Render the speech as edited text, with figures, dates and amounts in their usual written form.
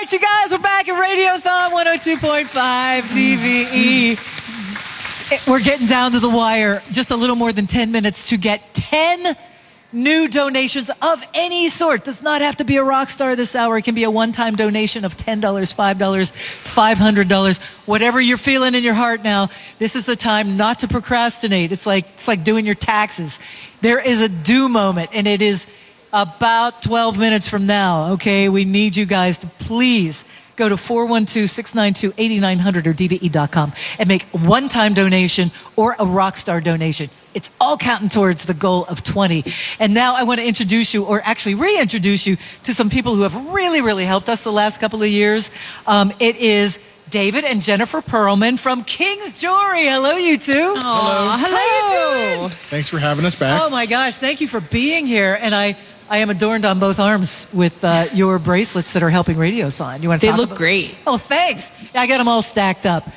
right, you guys, we're back at Radiothon 102.5 DVE. We're getting down to the wire. Just a little more than 10 minutes to get 10 new donations of any sort. Does not have to be a rock star this hour. It can be a one-time donation of $10, $5, $500, whatever you're feeling in your heart now. This is the time not to procrastinate. It's like doing your taxes. There is a due moment, and it is about 12 minutes from now, okay? We need you guys to please go to 412-692-8900 or DVE.com and make a one-time donation or a Rockstar donation. It's all counting towards the goal of 20. And now I want to introduce you, or actually reintroduce you, to some people who have really, really helped us the last couple of years. It is David and Jennifer Perlman from King's Jewelry. Hello, you two. Hello. How you doing? Thanks for having us back. Oh, my gosh. Thank you for being here. And I am adorned on both arms with your bracelets that are helping Radio Sign. You want to They talk look about great. Oh, thanks. I got them all stacked up.